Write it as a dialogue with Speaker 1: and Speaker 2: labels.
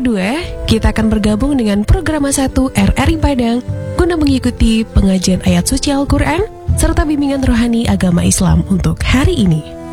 Speaker 1: kedua, kita akan bergabung dengan Programa 1 RRI Padang guna mengikuti pengajian ayat suci Al-Quran serta bimbingan rohani agama Islam untuk hari ini.